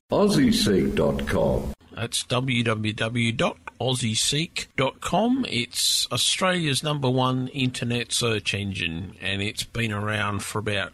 AussieSeek.com. That's www.aussieseek.com. It's Australia's #1 internet search engine, and it's been around for about